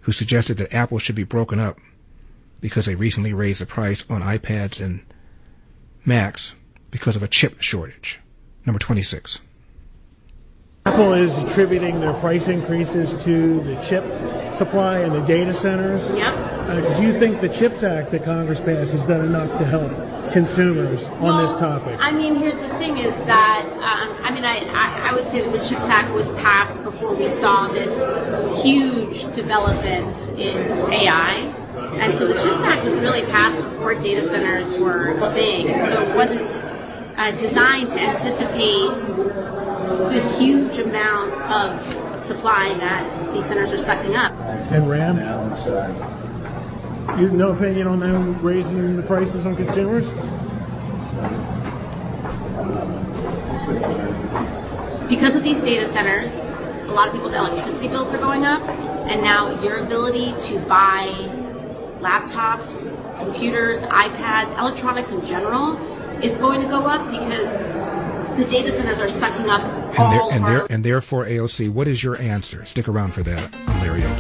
who suggested that Apple should be broken up because they recently raised the price on iPads and Macs because of a chip shortage. Number 26. Apple is attributing their price increases to the chip supply and the data centers. Yep. Do you think the CHIPS Act that Congress passed has done enough to help consumers on this topic? I mean, here's the thing is that, I would say that the CHIPS Act was passed before we saw this huge development in AI. And so the CHIPS Act was really passed before data centers were a thing. So it wasn't designed to anticipate the huge amount of supply that these centers are sucking up. And RAM? You have no opinion on them raising the prices on consumers? Because of these data centers, a lot of people's electricity bills are going up, and now your ability to buy laptops, computers, iPads, electronics in general is going to go up because the data centers are sucking up and therefore, AOC, what is your answer? Stick around for that. I'm Larry Elder.